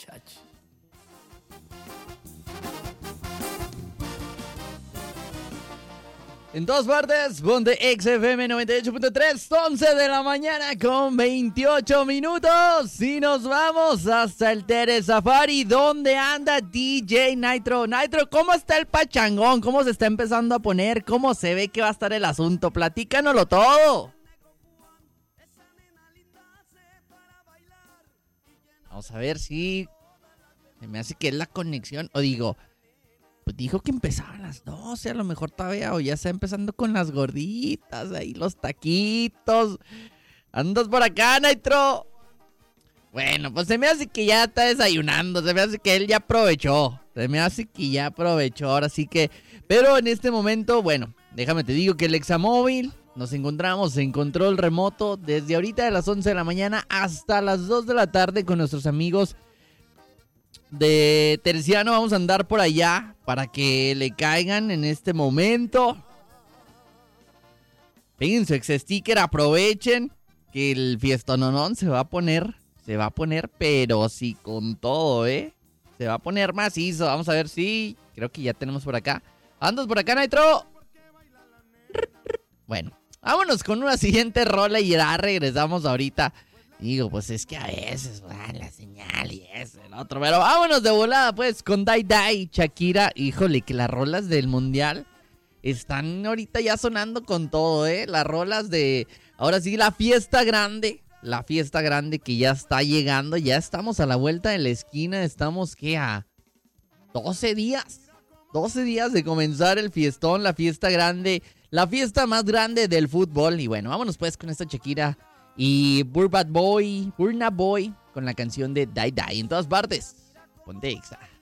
muchacho. En todas partes, ponte XFM 98.3, 11 de la mañana con 28 minutos. Y nos vamos hasta el Tere Safari, donde anda DJ Nitro. Nitro, ¿cómo está el pachangón? ¿Cómo se está empezando a poner? ¿Cómo se ve que va a estar el asunto? Platícanoslo todo. Vamos a ver si se me hace que es la conexión. O digo, pues dijo que empezaba a las 12, a lo mejor todavía, o ya está empezando con las gorditas, ahí los taquitos. ¿Andas por acá, Nitro? Bueno, pues se me hace que ya está desayunando, se me hace que él ya aprovechó. Ahora sí que... Pero en este momento, bueno, déjame te digo que el Examóvil nos encontramos en control remoto desde ahorita de las 11 de la mañana hasta las 2 de la tarde con nuestros amigos de Terciano. Vamos a andar por allá para que le caigan en este momento. Peguen su ex-sticker, aprovechen que el fiestononón se va a poner, pero sí con todo, se va a poner macizo. Vamos a ver si, creo que ya tenemos por acá. ¿Andas por acá, Nitro? Bueno, vámonos con una siguiente rola y ya regresamos ahorita. Digo, pues es que a veces la señal y eso, el otro. Pero vámonos de volada, pues, con Dai Dai, Shakira. Híjole, que las rolas del mundial están ahorita ya sonando con todo, Las rolas de, ahora sí, la fiesta grande que ya está llegando. Ya estamos a la vuelta de la esquina. Estamos, ¿qué? A 12 días. 12 días de comenzar el fiestón, la fiesta grande, la fiesta más grande del fútbol. Y bueno, vámonos pues con esta Shakira y Burna Boy con la canción de Die Die. En todas partes, ponte Exa.